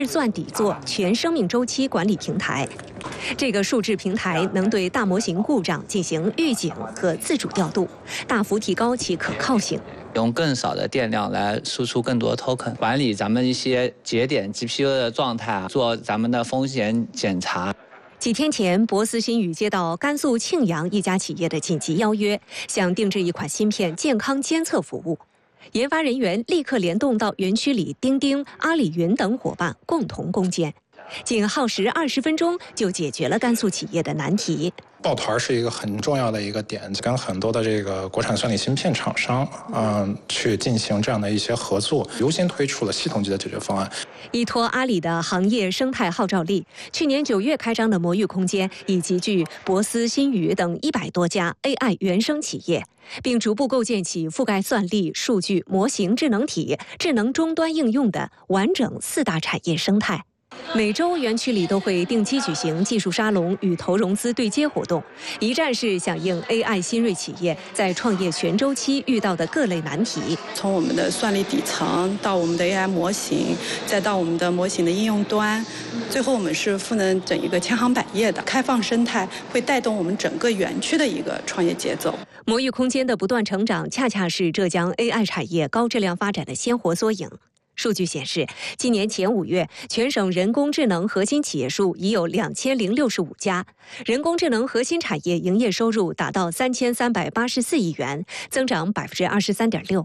算底座全生命周期管理平台。这个数字平台能对大模型故障进行预警和自主调度，大幅提高其可靠性。 用更少的电量来输出更多 token， 管理咱们一些节点 GPU 的状态，做咱们的风险检查。 几天前，博思新宇接到甘肃庆阳一家企业的紧急邀约，想定制一款芯片健康监测服务。研发人员立刻联动到园区里钉钉、阿里云等伙伴共同攻坚，仅耗时20分钟就解决了甘肃企业的难题。 抱团是一个很重要的一个点，跟很多的这个国产算力芯片厂商去进行这样的一些合作，优先推出了系统级的解决方案。 依托阿里的行业生态号召力，去年9月开张的魔域空间已集聚博思、新宇等100多家 AI 原生企业，并逐步构建起覆盖算力、数据、模型、智能体、智能终端应用的完整4大产业生态。每周园区里都会定期举行技术沙龙与投融资对接活动，一站式响应 AI 新锐企业在创业全周期遇到的各类难题。 从我们的算力底层到我们的 AI 模型，再到我们的模型的应用端，最后我们是赋能整一个千行百业的开放生态，会带动我们整个园区的一个创业节奏。 魔域空间的不断成长，恰恰是浙江 AI 产业高质量发展的鲜活缩影。数据显示，今年前5月，全省人工智能核心企业数已有2065家，人工智能核心产业营业收入达到3384亿元，增长23.6%。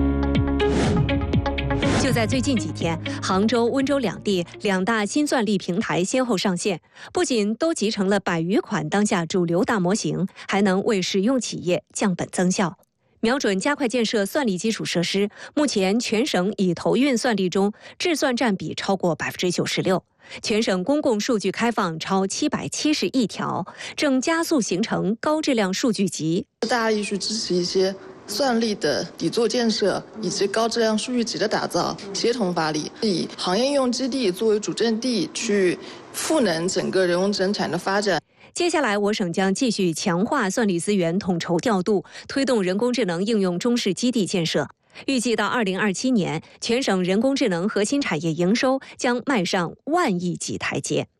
就在最近几天，杭州、温州两地2大新算力平台先后上线，不仅都集成了100余款当下主流大模型，还能为使用企业降本增效。瞄准加快建设算力基础设施，目前全省已投运算力中智算占比超过96%，全省公共数据开放超770亿条，正加速形成高质量数据集。 大力去支持一些算力的底座建设以及高质量数据集的打造，协同发力，以行业应用基地作为主阵地，去赋能整个人工智能产业的发展。 接下来，我省将继续强化算力资源统筹调度，推动人工智能应用中试基地建设。预计到2027年，全省人工智能核心产业营收将迈上1万亿级台阶。